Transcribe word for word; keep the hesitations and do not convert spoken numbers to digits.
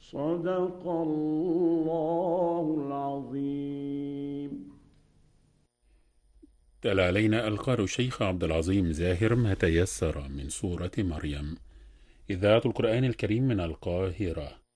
صدق الله العظيم. تلا علينا القارئ الشيخ عبد العظيم زاهر ما تيسر من سورة مريم. إذاعة القرآن الكريم من القاهرة.